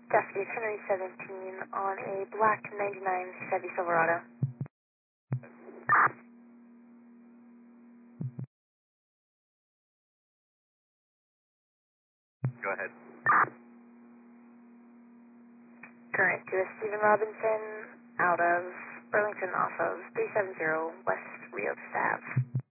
Deputy Henry 17 on a black 99 Chevy Silverado. Go ahead. Current to Stephen Robinson out of Burlington off of 370 West Rio Ave.